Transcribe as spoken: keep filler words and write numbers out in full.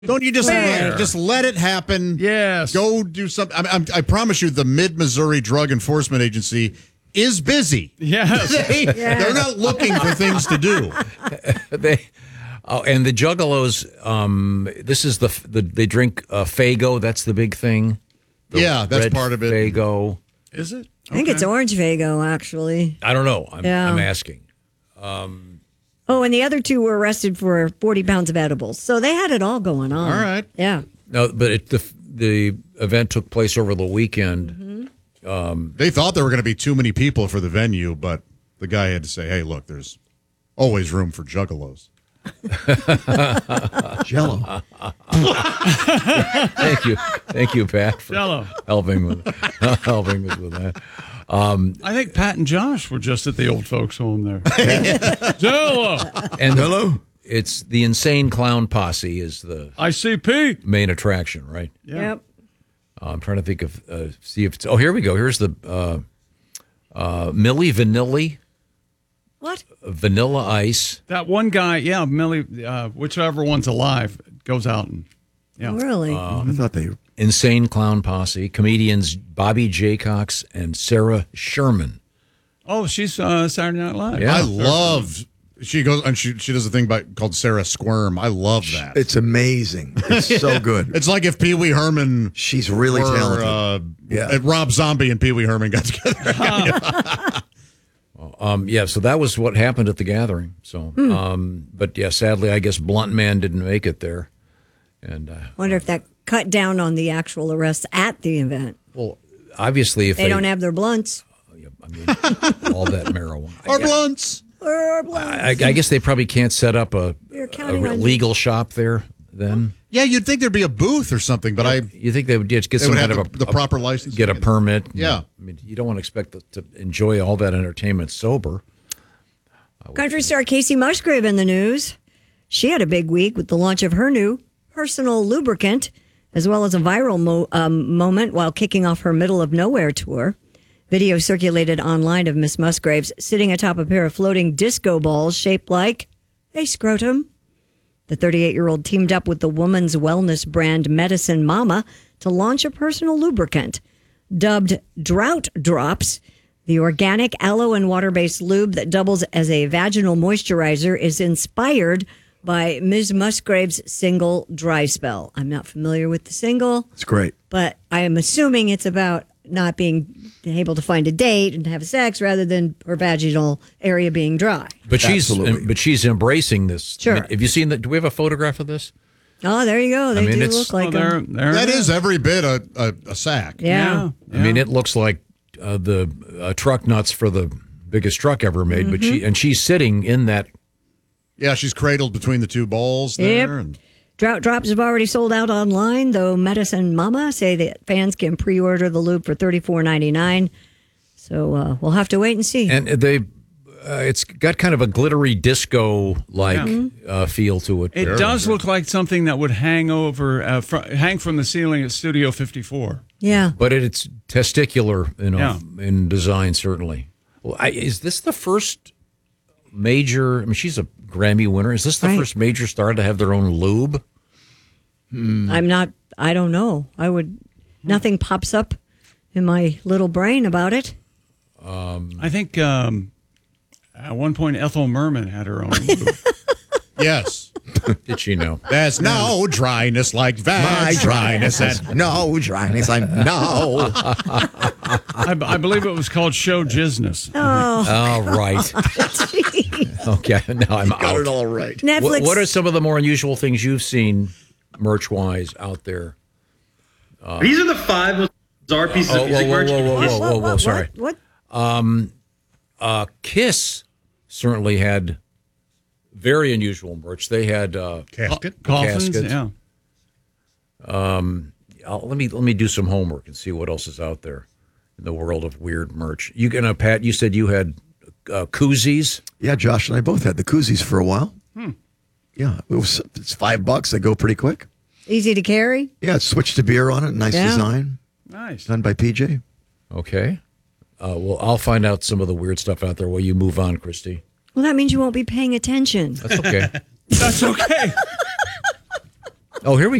Don't you just Fair. just let it happen? Yes. Go do something. I, I'm, I promise you, the Mid-Missouri Drug Enforcement Agency is busy. Yes. They, Yeah. They're not looking for things to do. they, oh, and the Juggalos. Um, this is the, the they drink uh, Faygo. That's the big thing. The Yeah, that's red part of it. Faygo. Is it? I think it's Orange Vago, actually. I don't know. I'm, Yeah. I'm asking. Oh, and the other two were arrested for forty pounds of edibles. So they had it all going on. All right. Yeah. No, but it, the the event took place over the weekend. Mm-hmm. They thought there were going to be too many people for the venue, but the guy had to say, "Hey, look, there's always room for juggalos." Jello. Thank you, thank you, Pat, for Jello. helping with helping us with that. I think Pat and Josh were just at the old folks' home there. Jello. And Hello. it's the Insane Clown Posse is the I C P. main attraction, right? Yeah. Yep. Uh, I'm trying to think of uh, see if it's, oh here we go. Here's the uh, uh, Milli Vanilli What? Vanilla Ice. That one guy, yeah, Millie, uh, whichever one's alive, goes out and, yeah. Really? I thought they. Insane Clown Posse, comedians Bobby Jaycox and Sarah Sherman. Oh, she's uh, Saturday Night Live. Yeah. I love. She goes and she she does a thing by, called Sarah Squirm. I love that. It's amazing. It's so good. It's like if Pee Wee Herman She's really were, talented. Uh, Yeah. and Rob Zombie and Pee Wee Herman got together. Um, yeah, so that was what happened at the gathering. So, um, but yeah, sadly, I guess Blunt Man didn't make it there. And uh, Wonder if that cut down on the actual arrests at the event. well, obviously, if They they, don't have their blunts. I mean, all that marijuana. Or I, blunts. Or blunts. I, I guess they probably can't set up a, You're a counting on- legal shop there. Then Yeah, you'd think there'd be a booth or something, but I you think they would just get they some would kind have of the, a, the proper license. get a permit. Yeah. I mean, you don't want to expect to, to enjoy all that entertainment sober. Country star Casey Musgrave in the news. She had a big week with the launch of her new personal lubricant, as well as a viral mo- um, moment while kicking off her Middle of Nowhere tour. Video circulated online of Miss Musgraves sitting atop a pair of floating disco balls shaped like a scrotum. The thirty-eight-year-old teamed up with the woman's wellness brand Medicine Mama to launch a personal lubricant. Dubbed Drought Drops, the organic aloe and water-based lube that doubles as a vaginal moisturizer is inspired by Miz Musgrave's single Dry Spell. I'm not familiar with the single, It's great. but I am assuming it's about not being able to find a date and have sex rather than her vaginal area being dry. But she's Absolutely. but she's embracing this. Sure. I mean, have you seen that? Do we have a photograph of this? Oh, there you go. They mean, do it's- look like Oh, there, them. there That it is every bit a, a, a sack. Yeah. Yeah. I mean, it looks like uh, the uh, truck nuts for the biggest truck ever made. But Mm-hmm. she and she's sitting in that. Yeah, she's cradled between the two balls Yep. there. And Drought Drops have already sold out online, though Medicine Mama say that fans can pre-order the lube for thirty-four ninety-nine. So uh, we'll have to wait and see. And they, uh, it's got kind of a glittery disco like uh, feel to it. It there. does look like something that would hang over, uh, fr- hang from the ceiling at Studio fifty-four. yeah. But it, it's testicular, you know, Yeah. in design certainly. Well, I, is this the first major? I mean, she's a Grammy winner. Is this the Right. first major star to have their own lube? I'm not, I don't know. I would, nothing pops up in my little brain about it. I think um, at one point Ethel Merman had her own lube. yes, Did she know? there's no dryness like My that. dryness is no dryness. I'm no. I, I believe it was called Show Jizness. Oh, All right. Okay, now I'm Got out. it all right. Netflix. What, what are some of the more unusual things you've seen merch-wise out there? These are the five most bizarre pieces Oh, of music whoa, whoa, merch. whoa, whoa, What, whoa, what, whoa, what, sorry. What? Uh, Kiss certainly had very unusual merch. They had uh, Casket. Coffins, Caskets. yeah. I'll, let me let me do some homework and see what else is out there in the world of weird merch. You gonna Pat? You said you had uh, koozies. Yeah, Josh and I both had the koozies for a while. Hmm. Yeah, it was. It's five bucks. They go pretty quick. Easy to carry? Yeah, it's switched to beer on it. Nice Yeah. design. Nice. Done by P J. Okay. Uh, well, I'll find out some of the weird stuff out there while you move on, Christy. Well, that means you won't be paying attention. That's okay. That's okay. Oh, here we